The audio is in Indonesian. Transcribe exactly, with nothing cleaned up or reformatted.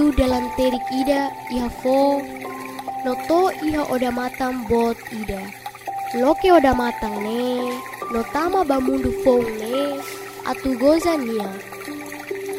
Atu dalam terik ida iha fo noto iha oda matang bot ida. Loke oda matang ne notama bamundu fong ne atu goza nia.